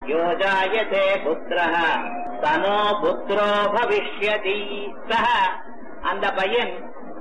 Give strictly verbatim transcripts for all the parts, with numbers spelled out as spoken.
யோஜாயதே புத்திரஹ தனோ புத்ரோ பவிஷ்யதி. சஹ அந்த பையன்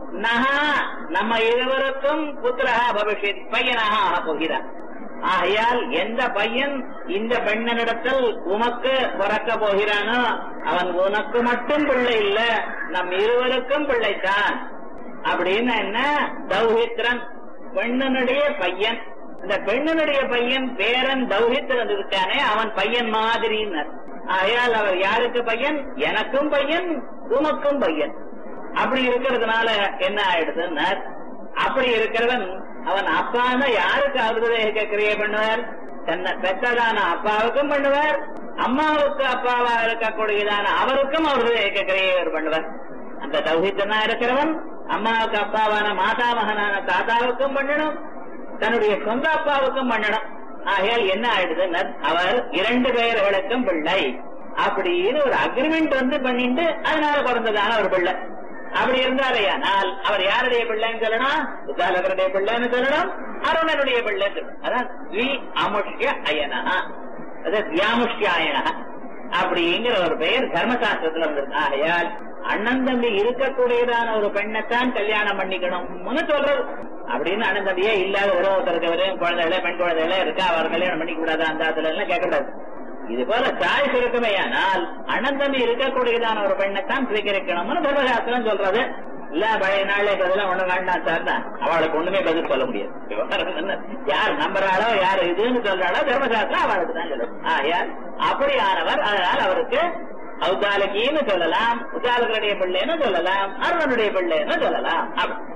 நஹா நம்ம இருவருக்கும் புத்திரஹ பவிஷ்யதி பையனாக ஆக போகிறான். ஆகையால் எந்த பையன் இந்த பெண்ணனிடத்தில் உமக்கு பிறக்க போகிறானோ அவன் உனக்கு மட்டும் பிள்ளை இல்ல, நம் இருவருக்கும் பிள்ளைத்தான். அப்படின்னு என்ன, தௌஹித்ரன் பெண்ணனுடைய பையன். இந்த பெண்ணனுடைய பையன் பேரன் தௌஹித்ரன் இருக்கானே அவன் பையன் மாதிரினர். ஆகையால் அவர் யாருக்கு பையன்? எனக்கும் பையன், உமக்கும் பையன். அப்படி இருக்கிறதுனால என்ன ஆயிடுதுன்னார், அப்படி இருக்கிறவன் அவன் அப்பான்னு யாருக்கு அவருடைய கிரியை பண்ணுவார்? தன்னை பெற்றதான அப்பாவுக்கும் பண்ணுவார், அம்மாவுக்கு அப்பாவா இருக்கக்கூடியதான அவருக்கும் அவருடைய கிரியை பண்ணுவார். அந்த தௌஹித்தனா இருக்கிறவன் அம்மாவுக்கு அப்பாவான மாதாமகனான தாத்தாவுக்கும் பண்ணணும், தன்னுடைய சொந்த அப்பாவுக்கும் பண்ணணும். ஆகையால் என்ன ஆயிடுதுன்னு அவர் இரண்டு பெயர்களுக்கும் பிள்ளை அப்படின்னு ஒரு அக்ரிமெண்ட் வந்து பண்ணிட்டு அதனால பிறந்ததான ஒரு பிள்ளை. அப்படி இருந்தாரையானால் அவர் யாருடைய பிள்ளைன்னு சொல்லணும்? உத்தாலகருடைய பிள்ளைன்னு சொல்லணும், அருணனுடைய பிள்ளைன்னு சொல்லணும். அதான் வி அமுஷ்ய அயனா, அது வியாமுஷ்யாயனா அப்படிங்கிற ஒரு பெயர் தர்மசாஸ்திரத்துல வந்திருக்கு. ஆகையால் அண்ணன் தம்பி இருக்கக்கூடியதான ஒரு பெண்ணைத்தான் கல்யாணம் பண்ணிக்கணும்னு சொல்றது. அப்படின்னு அண்ணன் தம்பியே இல்லாத ஒருத்தருக்கு வரையும் குழந்தைகள பெண் குழந்தைகள இருக்கா, அவர் கல்யாணம் பண்ணிக்க கூடாது அந்த ஆத்துல எல்லாம் கேட்கக்கூடாது. இது போல சாய்ஸ் இருக்குமையானால் அண்ணன் தம்பி இருக்கக்கூடியதான ஒரு பெண்ணைத்தான் சுவீகரிக்கணும்னு தர்மசாஸ்திரம் சொல்றது. இல்ல பழைய நாளே பதிலாம் ஒண்ணு வேண்டாம் சார் தான் அவளுக்கு ஒண்ணுமே பதில் சொல்ல முடியாது. யார் நம்புறாளோ யார் இதுன்னு சொல்றாளோ தர்மசாஸ்திரம் அவளுக்கு தான் சொல்லும். ஆயால் அப்படியானவர், அதனால் அவருக்கு உத்தாலகின்னு சொல்லலாம், உத்தாலகருடைய பிள்ளைன்னு சொல்லலாம், அருணனுடைய பிள்ளைன்னு சொல்லலாம்.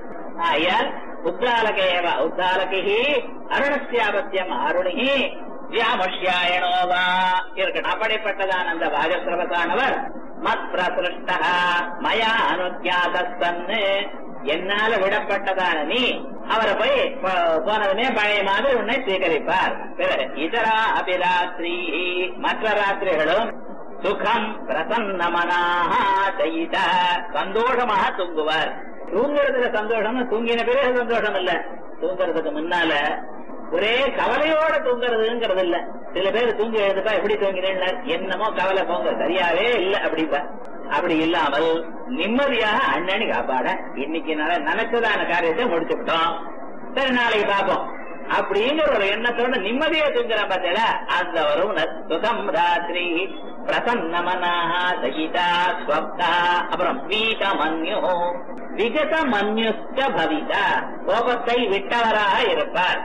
ஆயால் உத்தாலகேவ உத்தாலகி அருணஸ்யாபத்தியம் அருணிகி வியாமுஷ்யாயனோவா இருக்கணும். அப்படிப்பட்டதான் அந்த வாஜஸ்ரவசானவர் மத் பிரசிருஷ்டா மயா அனுஜாதஸ்தன்னு என்னால விடப்பட்டதான நீ அவரை போய் போனதுமே பழைய மாதிரி உன்னை ஸ்வீகரிப்பார். பிறகு இதரா அபிராத்திரி மற்ற ராத்திரிகளும் சுகம் பிரசன்னமனாக செய்த சந்தோஷமாக தூங்குவார். தூங்குறதுல சந்தோஷம், தூங்கின பிறகு சந்தோஷம் இல்ல, தூங்குறதுக்கு முன்னால ஒரே கவலையோட தூங்குறதுங்கிறது இல்ல. சில பேர் தூங்கி எழுதுப்பா எப்படி தூங்கினேன் என்னமோ கவலை போங்க சரியாவே இல்ல அப்படிப்பா. அப்படி இல்லாமல் நிம்மதியாக அண்ணனி காப்பாட இன்னைக்கு நினைச்சதான காரியத்தை முடிச்சுட்டோம், சரி நாளைக்கு பார்ப்போம் அப்படிங்கிற ஒரு எண்ணத்தோட நிம்மதியா தூங்குற பார்த்தல அந்த வரும் சுகம் ராத்திரி பிரசன்னமனாக சகிதா ஸ்வப்தா. அப்புறம் வீத மன்யு விகத மன்யுஷ்ட பவிதா கோபத்தை விட்டவராக இருப்பார்.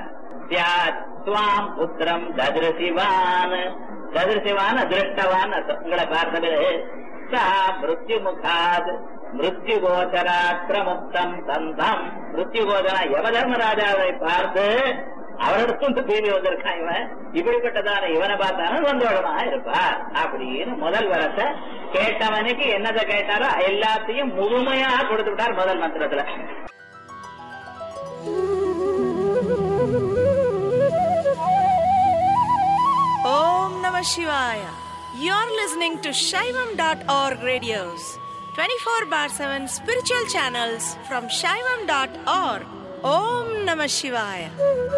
துவாம் புத்திரம் ததிருசிவான் ததிருசிவான் அதிருஷ்டவான் உங்களை பார்த்தது சா மிருத்யு முகாத் மிருத்யு கோச்சராத்திரமுக்தம் தந்தம் மிருத்யு கோச்சரா யமதர்மராஜாவை பார்த்து அவரிடத்தும் தீவி வந்திருக்கான் இவன், இப்படிப்பட்டதான இவனை பார்த்தாலும் சந்தோஷமாக இருப்பார் அப்படின்னு முதல் வரத்தை கேட்டவனுக்கு என்னதை கேட்டாரோ எல்லாத்தையும் முழுமையாக கொடுத்து விட்டார் முதல் மந்திரத்துல. Om Namah Shivaya. You're listening to Shaivam dot org radios, twenty-four bar seven spiritual channels from Shaivam dot org. Om Namah Shivaya.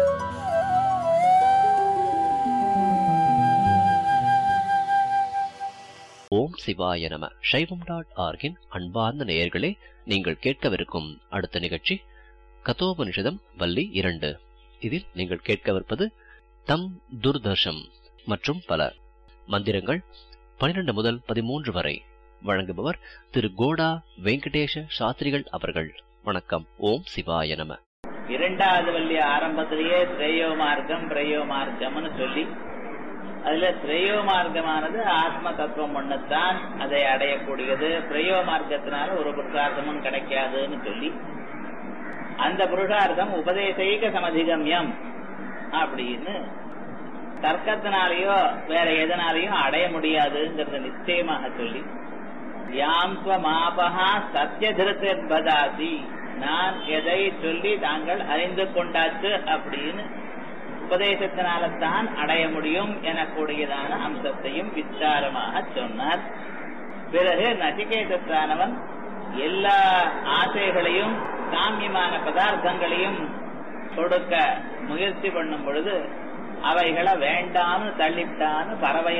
ஓம் சிவாய நம. சைவம் டாட் ஆர்கின் அன்பார்ந்த நேயர்களே, நீங்கள் கேட்கவிருக்கும் அடுத்த நிகழ்ச்சி கதோபனிஷதம் வள்ளி இரண்டு. இதில் நீங்கள் கேட்கவிருப்பது தம் துர்தர்ஷம் மற்றும் பல மந்திரங்கள் பனிரெண்டு முதல் பதிமூன்று வரை. வழங்குபவர் திரு கோடா வெங்கடேஷ சாஸ்திரிகள் அவர்கள். வணக்கம். ஓம் சிவாய நம. இரண்டாவது வள்ளி ஆரம்பத்திலேயே ஸ்ரேயோ மார்க்கம் பிரயோ மார்க்கம்னு சொல்லி அதுல ஸ்ரேயோ மார்க்கமானது ஆத்ம தத்துவம் ஒண்ணுத்தான் அதை அடையக்கூடியது, பிரயோ மார்க்கத்தினால ஒரு புருஷார்த்தமும் கிடைக்காதுன்னு சொல்லி அந்த புருஷார்த்தம் உபதேசைக சமதிகமியம் அப்படின்னு தர்க்கத்தினாலேயோ வேற எதனாலேயும் அடைய முடியாதுங்கிறத நிச்சயமாக சொல்லி யாம் ஸ்வமாபஹா சத்யதிருத்தபதாசி நான் எதை சொல்லி தாங்கள் அறிந்து கொண்டாச்சு அப்படின்னு உபதேசத்தினால்தான் அடைய முடியும் எனக்கூடியதான அம்சத்தையும் விஸ்தாரமாக சொன்னார். பிறகு நசிகேதத்தானவன் எல்லா ஆசைகளையும் காமியமான பதார்த்தங்களையும் கொடுக்க முயற்சி பண்ணும் பொழுது அவைகளை வேண்டாம்னு தள்ளிட்டான்னு பறவை